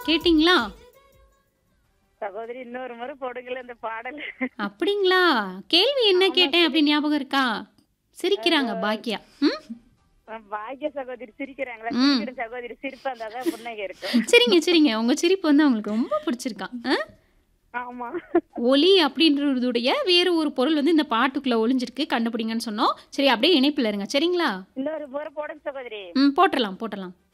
கேட்டீங்களா? சகோதரி இன்னொரு முறை போடுங்களேன் இந்த பாடல். அப்படிங்களா? கேள்வி என்ன ஆமா கேட்டேன் சரி. அப்படின்னு ஞாபகம் இருக்கா? சிரிக்கிறாங்க அ பாக்கியா. ம். பாக்கிய சகோதரி சிரிக்கிறாங்களா? ம். சிரிக்கட்டும் சகோதரி. சிரிப்பா இருந்தா தான் புன்னகை இருக்கும். சரிங்க, சரிங்க. உங்க சிரிப்பு வந்து அவங்களுக்கு ரொம்ப பிடிச்சிருக்காம். ஆமா. ஒலி அப்படின்றதுடைய வேறு ஒரு பொருள் வந்து இந்த பாட்டுக்குள்ள ஒளிஞ்சிருக்கு. கண்டுபிடிங்கன்னு சொன்னோம். சரி அப்படியே இணைப்பில இருங்க. சரிங்களா? இன்னொரு முறை போடுங்க சகோதரி. ம். போட்டுறலாம், போட்டுறலாம்.